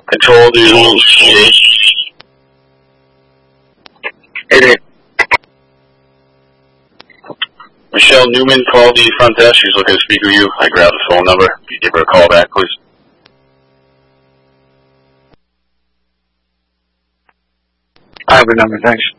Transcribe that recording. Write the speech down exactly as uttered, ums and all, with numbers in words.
Control to Shade. Hey there. Michelle Newman called the front desk. She's looking to speak with you. I grabbed the phone number. Can you give her a call back, please? I have a number, thanks.